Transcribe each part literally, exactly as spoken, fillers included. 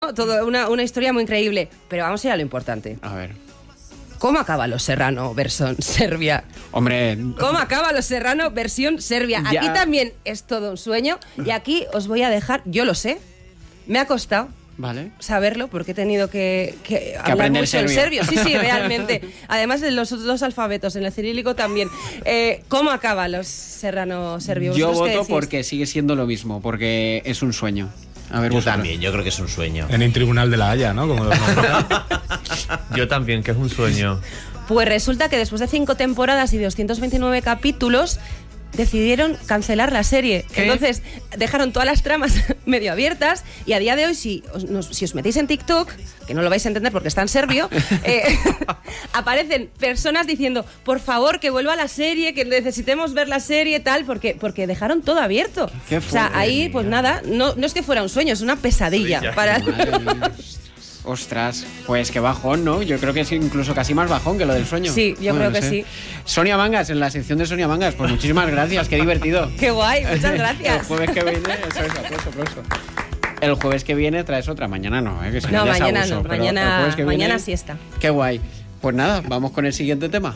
¿no? Todo una, una historia muy increíble. Pero vamos a ir a lo importante. A ver. ¿Cómo acaba Los Serrano versión Serbia? Hombre... ¿Cómo acaba Los Serrano versión Serbia? Ya. Aquí también es todo un sueño. Y aquí os voy a dejar, yo lo sé, me ha costado Vale. saberlo porque he tenido que, que hablar aprender mucho en serbio. serbio. Sí, sí, realmente. Además de los dos alfabetos, en el cirílico también. Eh, ¿Cómo acaba Los Serrano Serbio? Yo ¿Vosotros qué voto decís? porque sigue siendo lo mismo, porque es un sueño. A ver, Yo vosotros. también, yo creo que es un sueño. En el Tribunal de la Haya, ¿no? Como lo nombran. Yo también, que es un sueño. Pues resulta que después de cinco temporadas y doscientos veintinueve capítulos decidieron cancelar la serie. ¿Qué? Entonces dejaron todas las tramas medio abiertas y a día de hoy si os, nos- si os metéis en TikTok, que no lo vais a entender porque está en serbio, eh, aparecen personas diciendo por favor que vuelva la serie, que necesitemos ver la serie tal, porque, porque dejaron todo abierto. Qué O sea, fuerte, ahí pues nada, no, no es que fuera un sueño, es una pesadilla. Para... Madre mía. Ostras, pues qué bajón, ¿no? Yo creo que es incluso casi más bajón que lo del sueño. Sí, yo creo que no sé. sí. Sonia Mangas, en la sección de Sonia Mangas, pues muchísimas gracias, qué divertido. Qué guay, muchas El gracias. jueves que viene, eso es, aplauso, aplauso. El jueves que viene traes otra, mañana no, ¿eh? Que si No, ya es mañana abuso, no, pero el mañana, jueves que viene- mañana siesta. Qué guay. Pues nada, vamos con el siguiente tema.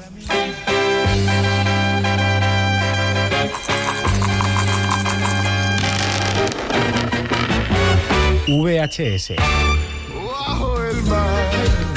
V H S. Bajo el mar,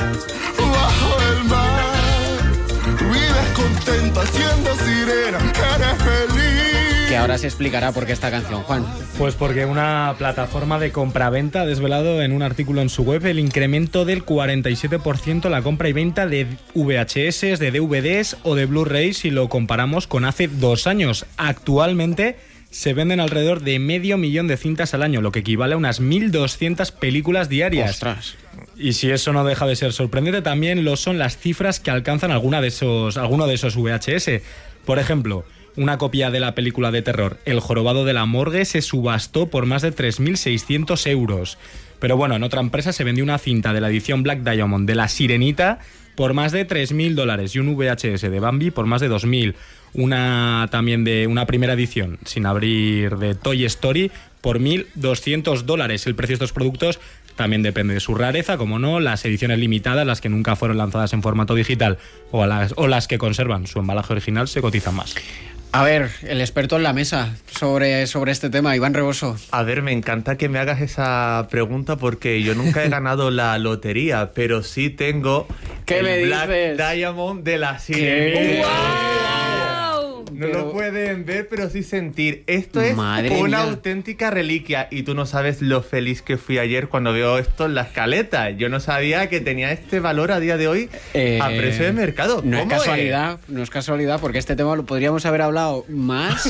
bajo el mar, tu vida es contenta siendo sirena, eres feliz. Que ahora se explicará por qué esta canción, Juan. Pues porque una plataforma de compraventa ha desvelado en un artículo en su web el incremento del cuarenta y siete por ciento en la compra y venta de V H S, de D V Ds o de Blu-ray si lo comparamos con hace dos años. Actualmente se venden alrededor de medio millón de cintas al año, lo que equivale a unas mil doscientas películas diarias. Ostras. Y si eso no deja de ser sorprendente, también lo son las cifras que alcanzan alguna de esos, alguno de esos V H S. Por ejemplo, una copia de la película de terror El jorobado de la morgue se subastó por más de tres mil seiscientos euros. Pero bueno, en otra empresa se vendió una cinta de la edición Black Diamond de La Sirenita por más de tres mil dólares y un V H S de Bambi por más de dos mil. Una también de una primera edición sin abrir de Toy Story por mil doscientos dólares. El precio de estos productos también depende de su rareza, como no, las ediciones limitadas, las que nunca fueron lanzadas en formato digital o, a las, o las que conservan su embalaje original se cotizan más. A ver, el experto en la mesa sobre, sobre este tema, Iván Reboso. A ver, me encanta que me hagas esa pregunta porque yo nunca he ganado la lotería, pero sí tengo ¿Qué el me Black dices? Diamond de la ¿Qué? Sirenita. ¡Wow! No Pero- lo pueden ver, pero sí sentir. Esto es Madre una mía. auténtica reliquia. Y tú no sabes lo feliz que fui ayer cuando veo esto en la escaleta. Yo no sabía que tenía este valor a día de hoy Eh, a precio de mercado. No es ¿Cómo casualidad, no es casualidad, porque este tema lo podríamos haber hablado más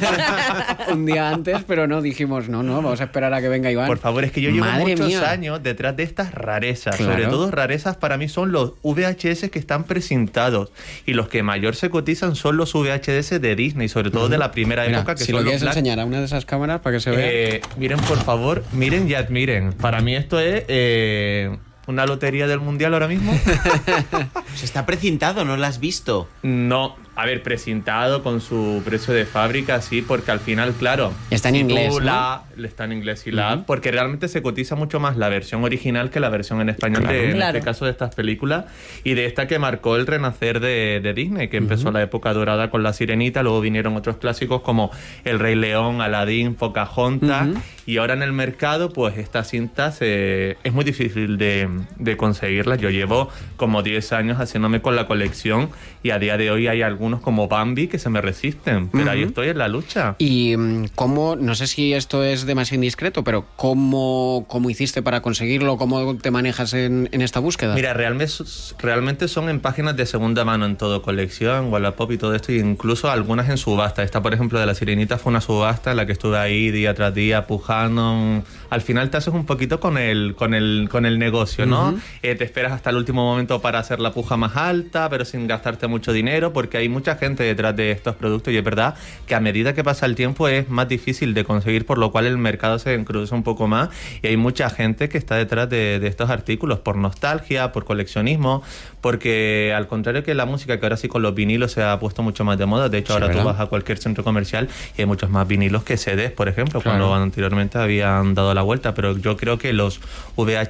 un día antes, pero no, dijimos, no, no, vamos a esperar a que venga Iván. Por favor, es que yo llevo Madre muchos mía. años detrás de estas rarezas. Claro. Sobre todo rarezas para mí son los V H S que están precintados. Y los que mayor se cotizan son los V H S de Disney, sobre todo de la primera Mira, época, que si son lo los quieres Black. enseñar a una de esas cámaras para que se vea. Eh, miren, por favor, miren y admiren. Para mí esto es eh, una lotería del mundial ahora mismo. Se está precintado, ¿no lo has visto? No, a ver, precintado con su precio de fábrica, sí, porque al final, claro... Está en si tú inglés, ¿no? la- está en inglés y la... Ujú. Porque realmente se cotiza mucho más la versión original que la versión en español, Claro. de, en Claro. este caso de estas películas, y de esta que marcó el renacer de, de Disney, que empezó la época dorada con La Sirenita, luego vinieron otros clásicos como El Rey León, Aladdin, Pocahontas, Ujú. y ahora en el mercado, pues estas cintas eh, es muy difícil de, de conseguirlas. Yo llevo como diez años haciéndome con la colección y a día de hoy hay algunos como Bambi que se me resisten, pero ahí Ujú. estoy en la lucha. Y mm, cómo, no sé si esto es demasiado indiscreto, pero ¿cómo, cómo hiciste para conseguirlo? ¿Cómo te manejas en, en esta búsqueda? Mira, realmente, realmente son en páginas de segunda mano en todo, colección, Wallapop y todo esto, e incluso algunas en subasta. Esta, por ejemplo, de La Sirenita fue una subasta en la que estuve ahí día tras día pujando. Al final te haces un poquito con el, con el, con el negocio, ¿no? Ujú. Eh, te esperas hasta el último momento para hacer la puja más alta, pero sin gastarte mucho dinero, porque hay mucha gente detrás de estos productos y es verdad que a medida que pasa el tiempo es más difícil de conseguir, por lo cual el mercado se encruza un poco más y hay mucha gente que está detrás de, de estos artículos por nostalgia, por coleccionismo, porque al contrario que la música, que ahora sí con los vinilos se ha puesto mucho más de moda. De hecho, Sí, ahora ¿verdad? tú vas a cualquier centro comercial y hay muchos más vinilos que C Ds, por ejemplo, Claro. cuando anteriormente habían dado la vuelta, pero yo creo que los V H